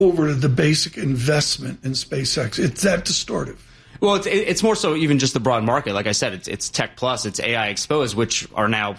over to the basic investment in SpaceX. It's that distortive. Well, it's more so even just the broad market. Like I said, it's tech plus, it's AI exposed, which are now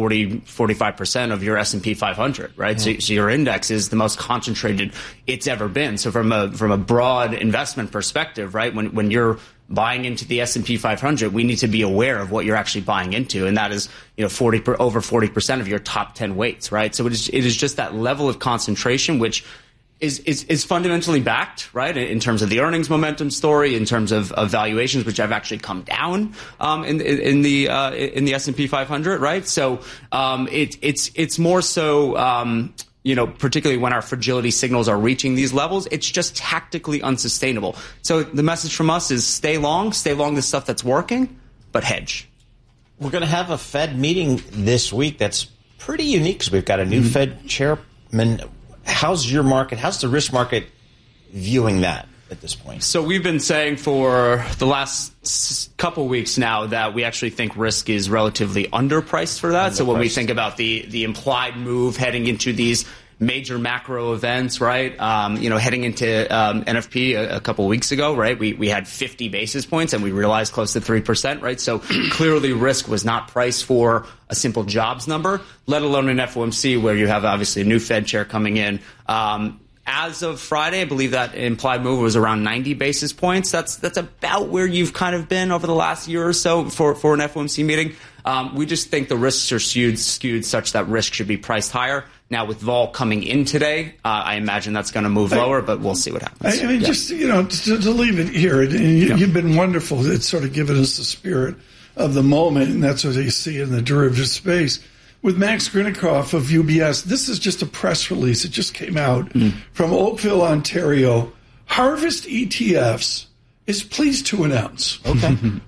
45% of your S&P 500, right? Mm-hmm. So your index is the most concentrated it's ever been. So from a broad investment perspective, right, when you're buying into the S&P 500, we need to be aware of what you're actually buying into, and that is over 40% of your top 10 weights, right? So it is just that level of concentration which is fundamentally backed, right, in terms of the earnings momentum story, in terms of valuations, which have actually come down in the S&P 500, right? So it's more so particularly when our fragility signals are reaching these levels, it's just tactically unsustainable. So the message from us is stay long the stuff that's working, but hedge. We're going to have a Fed meeting this week that's pretty unique because we've got a new Fed chairman. How's your market? How's the risk market viewing that at this point? So we've been saying for the last couple weeks now that we actually think risk is relatively underpriced for that. So when we think about the implied move heading into these major macro events, right? Heading into NFP a couple weeks ago, right? We had 50 basis points and we realized close to 3%, right? So clearly risk was not priced for a simple jobs number, let alone an FOMC where you have obviously a new Fed chair coming in. As of Friday, I believe that implied move was around 90 basis points. That's about where you've kind of been over the last year or so for an FOMC meeting. We just think the risks are skewed such that risk should be priced higher. Now, with vol coming in today, I imagine that's going to move lower, but we'll see what happens. I mean, just, to leave it here, you've been wonderful. It's sort of given us the spirit of the moment, and that's what you see in the derivative space. With Max Grinikoff of UBS, this is just a press release. It just came out from Oakville, Ontario. Harvest ETFs is pleased to announce an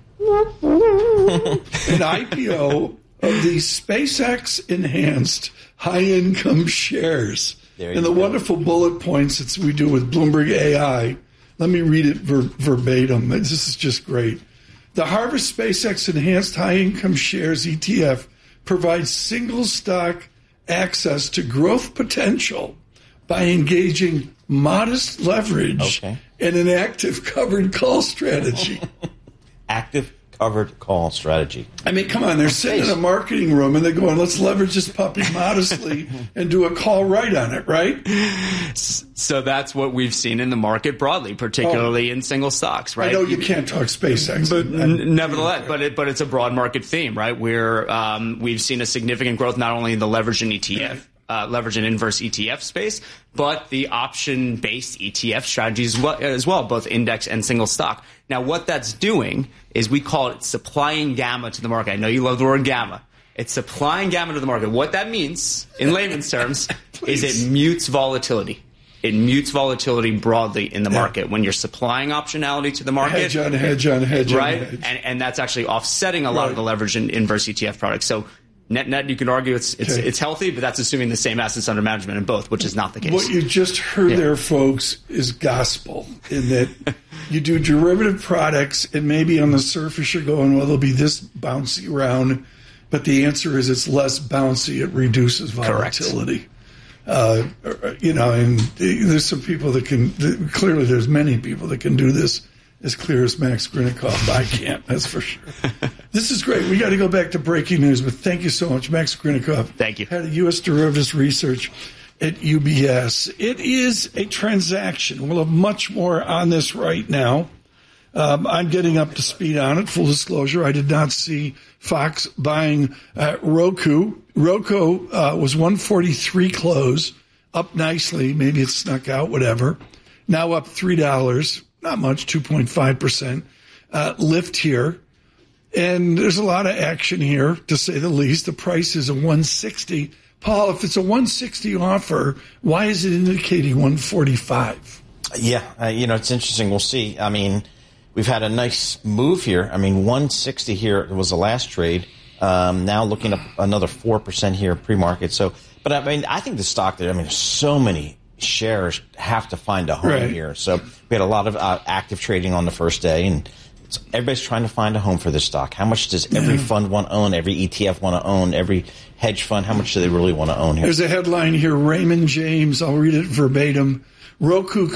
IPO of the SpaceX enhanced high-income shares. And the wonderful bullet points that we do with Bloomberg AI, let me read it verbatim. This is just great. The Harvest SpaceX enhanced high-income shares ETF provides single stock access to growth potential by engaging modest leverage and an active covered call strategy. Active covered call strategy. I mean, come on, they're sitting in a marketing room and they're going, let's leverage this puppy modestly and do a call right on it, right? So that's what we've seen in the market broadly, particularly in single stocks, right? I know you can't talk SpaceX. But nevertheless, but it's a broad market theme, right? Where we've seen a significant growth not only in the leverage and ETF, leverage and inverse ETF space, but the option-based ETF strategies as well, both index and single stock. Now, what that's doing is we call it supplying gamma to the market. I know you love the word gamma. It's supplying gamma to the market. What that means, in layman's terms, is it mutes volatility. It mutes volatility broadly in the market when you're supplying optionality to the market. Hedge on hedge. Right? And that's actually offsetting a lot of the leverage in inverse ETF products. So net, you can argue it's healthy, but that's assuming the same assets under management in both, which is not the case. What you just heard there, folks, is gospel in that you do derivative products, and maybe on the surface you're going, well, there'll be this bouncy round, but the answer is it's less bouncy. It reduces volatility. And there's some people that can, clearly there's many people that can do this as clear as Max Grinikoff. I can't, that's for sure. This is great. We got to go back to breaking news, but thank you so much, Max Grinikoff. Thank you. Head of U.S. Derivatives Research at UBS. It is a transaction. We'll have much more on this right now. I'm getting up to speed on it. Full disclosure, I did not see Fox buying Roku. Roku was 143 close, up nicely. Maybe it snuck out, whatever. Now up $3. Not much, 2.5% lift here. And there's a lot of action here, to say the least. The price is a 160. Paul, if it's a 160 offer, why is it indicating 145? Yeah, it's interesting. We'll see. I mean, we've had a nice move here. I mean, 160 here was the last trade. Now looking up another 4% here pre-market. So, but I mean, I think the stock there, there's so many shares have to find a home here. So we had a lot of active trading on the first day, and everybody's trying to find a home for this stock. How much does every fund want to own, every ETF want to own, every hedge fund, how much do they really want to own here? There's a headline here, Raymond James, I'll read it verbatim. Roku